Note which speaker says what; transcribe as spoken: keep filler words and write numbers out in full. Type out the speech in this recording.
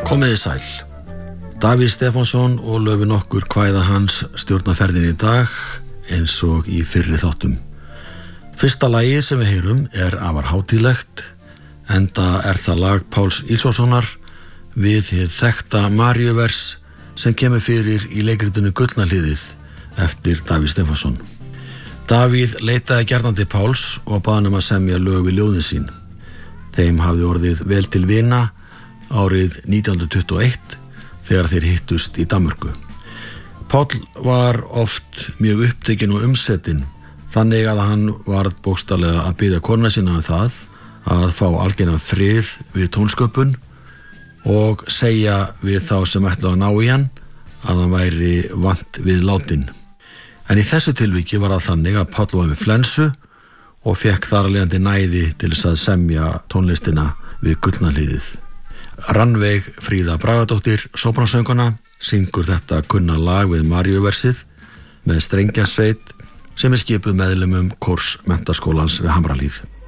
Speaker 1: Komiði sæl. Davíð Stefánsson og löfin okkur kvæða hans stjórna ferðin í dag eins og í fyrri þáttum. Fyrsta lagið sem við heyrum er afar hátíðlegt, enda er það lag Páls Ísólfssonar við hið þekkta Maríuvers sem kemur fyrir í leikritinu Gullna hliðið eftir Davíð Stefánsson. Davíð leitaði gjarnan til Páls og bað hann um að semja lög við ljóðin sín. Þeim hafði orðið vel til vina árið nítján hundruð tuttugu og eitt þegar þeir hittust í Danmörku. Páll var oft mjög upptekinn og umsetinn, þannig að hann varð bókstaflega að biðja konuna sína um það að fá algjöran frið við tónsköpun og segja við þá sem ætlaðu að ná í hann að hann væri vant við látin. En í þessu tilviki var það þannig að Páll var með flensu og fekk þar af leiðandi næði til þess að semja tónlistina við Gullna hliðið. Rannveig Fríða Bragadóttir, sópransönguna, syngur þetta kunna lag við Maríuversið með strengjasveit sem er skipuð meðlimum kórs menntaskólans við Hamrahlíð.